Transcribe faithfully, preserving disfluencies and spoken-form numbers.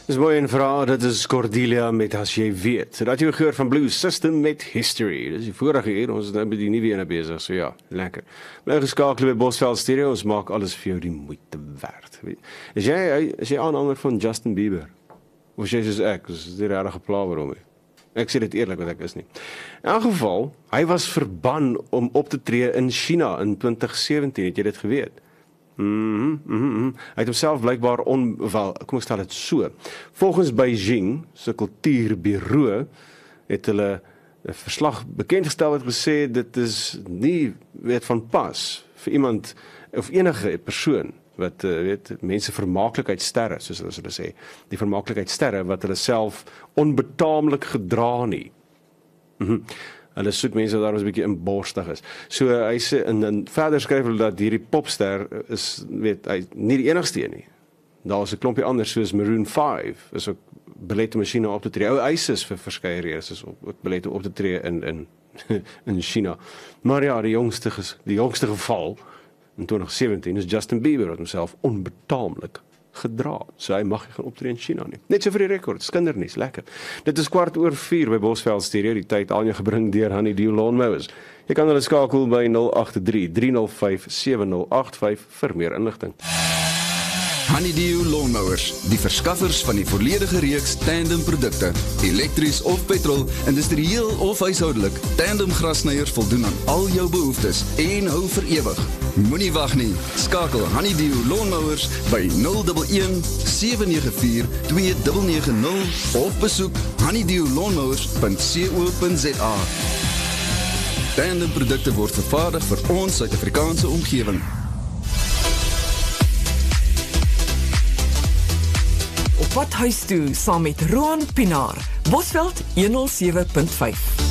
Dis mooi en vra, dit is Cordelia met As Jy Weet. So dat jy gehoor van Blue System met History. Dis die vorige hier, ons is nou met die nuwe ene besig, so ja, lekker. Bly geskakel by Bosveld Stereo, ons maak alles vir jou die moeite werd. Is jy, is jy aanhanger van Justin Bieber? Of is jy soos ek, is die rarige pla waarom nie? Ek sê dit eerlik, wat ek is nie. In elk geval, hy was verban om op te tree in China in twintig sewentien, het jy dit geweet? Mm-hmm, mm-hmm. Hy het homself blykbaar on, wel, kom ek stel dit so. Volgens Beijing, se kultuurbureau, het hulle 'n verslag bekendgestel wat gesê dit is nie weet van pas vir iemand of enige persoon wat uh, weet mense vermaaklikheidsterre, soos hulle hulle sê, die vermaaklikheidsterre wat hulle self onbetaamlik gedra nie. Mm-hmm. Hulle soek mense wat daar ons 'n bietjie inborstig is. So hy sê en, en verder skryf hulle dat hierdie popster is weet hy nie die enigste een nie. Daar is 'n klompie anders soos Maroon vyf is ook belet om in China op te tree. Ou ISIS vir verskeie redes is ook belet om op te tree in in in China. Maar ja, die jongste die jongste geval in twintig sewentien is Justin Bieber wat homself onbetaamlik gedra. So hy mag nie gaan optree in China nie. Net so vir die rekord, skindernuus, lekker. Dit is kwart oor vier by Bosveld Stereo, die tyd aan jou gebring deur Honeydew Lawnmowers. Jy kan hulle skakel by nul agt drie, drie nul vyf, sewe nul agt vyf vir meer inligting. Honeydew Lawnmowers, die verskaffers van die volledige reeks tandem produkte, elektries of petrol, industrieel of huishoudelik. Tandem grassnyers voldoen aan al jou behoeftes en hou vir ewig. Moenie wag nie. Skakel Honeydew Lawnmowers by nul een een, sewe nege vier, twee nege nege nul of besoek honeydew lawnmowers punt co punt za. Tandem produkte word vervaardig vir ons Suid-Afrikaanse omgewing. Op pad huis toe saam met Roan Pinaar, Bosveld honderd sewe punt vyf.